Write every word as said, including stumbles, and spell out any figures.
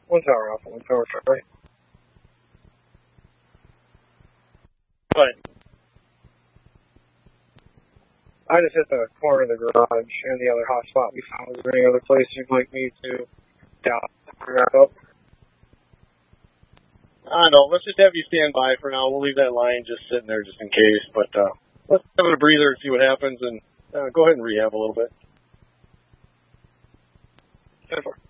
One tower alpha, one tower Charlie. But I just hit the corner of the garage and the other hotspot we found. Is there any other place you'd like me to down wrap up? I don't know. Let's just have you stand by for now. We'll leave that line just sitting there just in case. But uh, let's have it a breather and see what happens, and uh, go ahead and rehab a little bit. ten four.